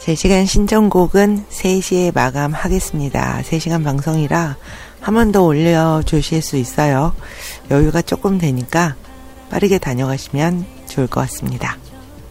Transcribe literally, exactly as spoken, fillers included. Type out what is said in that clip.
세 시간 신청곡은 세 시에 마감하겠습니다. 세 시간 방송이라 한 번 더 올려주실 수 있어요. 여유가 조금 되니까 빠르게 다녀가시면 좋을 것 같습니다.